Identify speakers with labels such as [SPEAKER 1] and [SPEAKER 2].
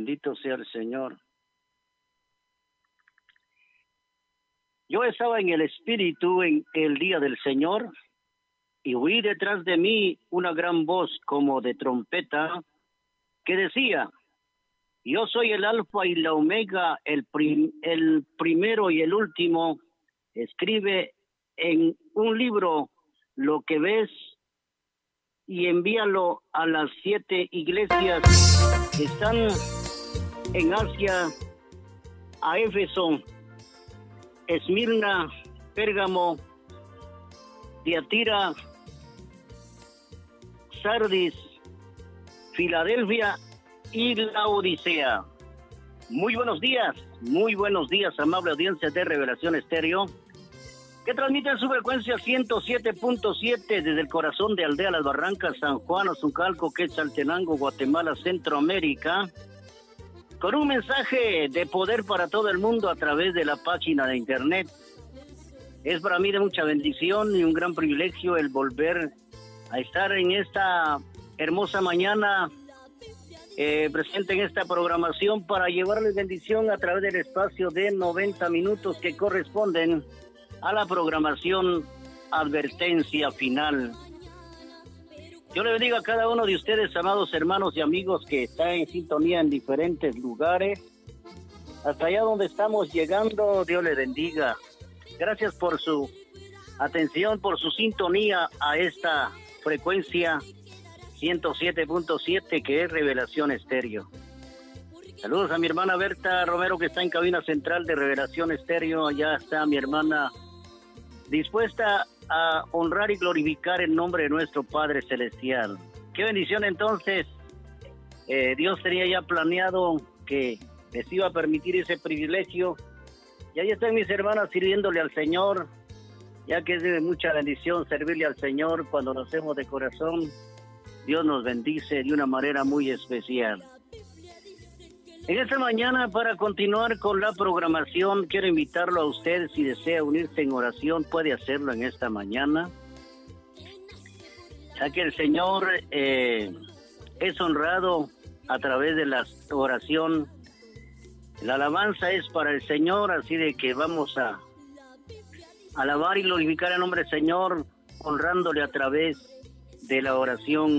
[SPEAKER 1] Bendito sea el Señor. Yo estaba en el Espíritu en el día del Señor y oí detrás de mí una gran voz como de trompeta que decía: yo soy el Alfa y la Omega, el primero y el último. Escribe en un libro lo que ves y envíalo a las 7 iglesias que están en Asia: a Éfeso, Esmirna, Pérgamo, Tiatira, Sardis, Filadelfia y la Odisea. Muy buenos días, amable audiencia de Revelación Estéreo, que transmite en su frecuencia 107.7 desde el corazón de Aldea Las Barrancas, San Juan, Azucalco, Quetzaltenango, Guatemala, Centroamérica, con un mensaje de poder para todo el mundo a través de la página de internet. Es para mí de mucha bendición y un gran privilegio el volver a estar en esta hermosa mañana presente en esta programación para llevarles bendición a través del espacio de 90 minutos que corresponden a la programación Advertencia Final. Yo le bendiga a cada uno de ustedes, amados hermanos y amigos que están en sintonía en diferentes lugares. Hasta allá donde estamos llegando, Dios le bendiga. Gracias por su atención, por su sintonía a esta frecuencia 107.7 que es Revelación Estéreo. Saludos a mi hermana Berta Romero, que está en cabina central de Revelación Estéreo. Allá está mi hermana dispuesta a honrar y glorificar el nombre de nuestro Padre Celestial. Qué bendición. Entonces, Dios tenía ya planeado que les iba a permitir ese privilegio, y ahí están mis hermanas sirviéndole al Señor, ya que es de mucha bendición servirle al Señor. Cuando lo hacemos de corazón, Dios nos bendice de una manera muy especial. En esta mañana, para continuar con la programación, quiero invitarlo a usted. Si desea unirse en oración, puede hacerlo en esta mañana, ya que el Señor es honrado a través de la oración. La alabanza es para el Señor, así de que vamos a alabar y glorificar el nombre del Señor, honrándole a través de la oración